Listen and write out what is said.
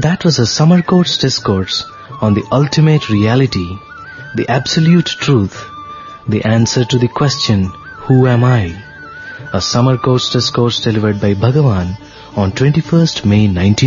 That was a summer court's discourse on the ultimate reality, the absolute truth, the answer to the question, who am I? A summer court's discourse delivered by Bhagavan on 21st May 19